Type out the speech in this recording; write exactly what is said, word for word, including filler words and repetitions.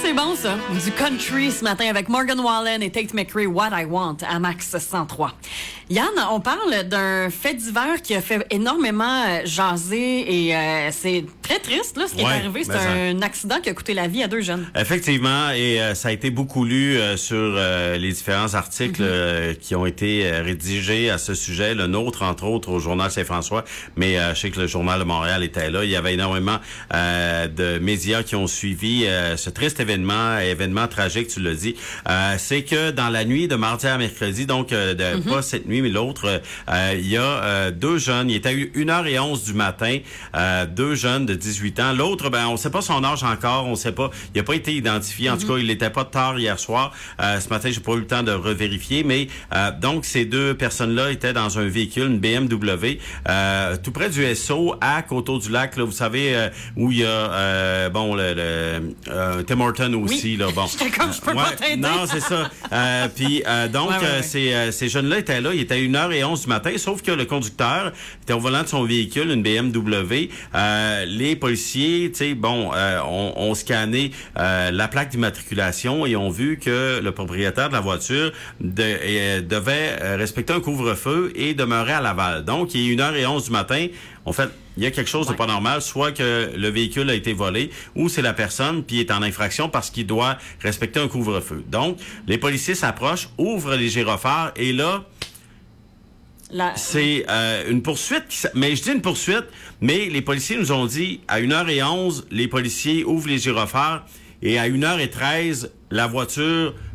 c'est bon, ça. Du country ce matin avec Morgan Wallen et Tate McRae, What I Want, à Max cent trois. Yann, on parle d'un fait divers qui a fait énormément jaser et euh, c'est très triste, là, ce qui ouais, est arrivé. C'est un ça... accident qui a coûté la vie à deux jeunes. Effectivement, et euh, ça a été beaucoup lu euh, sur euh, les différents articles mm-hmm. euh, qui ont été euh, rédigés à ce sujet. Le nôtre, entre autres, au Journal Saint-François, mais euh, je sais que le Journal de Montréal était là. Il y avait énormément euh, de médias qui ont suivi euh, ce triste événement, événement tragique, tu l'as dit. Euh, c'est que dans la nuit de mardi à mercredi, donc euh, de, mm-hmm. pas cette nuit, mais l'autre, euh, il y a euh, deux jeunes. Il était à une heure onze du matin, euh, deux jeunes de dix-huit ans. L'autre, ben, on sait pas son âge encore, on sait pas. Il a pas été identifié. En mm-hmm. tout cas, il n'était pas tard hier soir. Euh, ce matin, j'ai pas eu le temps de revérifier, mais euh, donc ces deux personnes-là étaient dans un véhicule, une B M W, euh, tout près du S O à Coteau-du-Lac. Là, vous savez euh, où il y a euh, bon le, le euh, Tim Horton aussi. Oui. Là, bon. J'étais comme je peux ouais, pas t'aider. Non, c'est ça. Euh, puis euh, donc ouais, ouais, euh, ouais. ces euh, ces jeunes-là étaient là. Il était à une heure onze du matin, sauf que le conducteur était au volant de son véhicule, une B M W. Euh, les policiers, tu sais, bon, euh, ont, ont scanné euh, la plaque d'immatriculation et ont vu que le propriétaire de la voiture de, euh, devait respecter un couvre-feu et demeurer à Laval. Donc, il est une heure onze du matin. En fait, il y a quelque chose ouais. de pas normal, soit que le véhicule a été volé ou c'est la personne puis est en infraction parce qu'il doit respecter un couvre-feu. Donc, les policiers s'approchent, ouvrent les gyrophares et là, La... c'est euh, une poursuite. Qui, mais je dis une poursuite, mais les policiers nous ont dit à une heure onze, les policiers ouvrent les gyrophares et à une heure treize, la voiture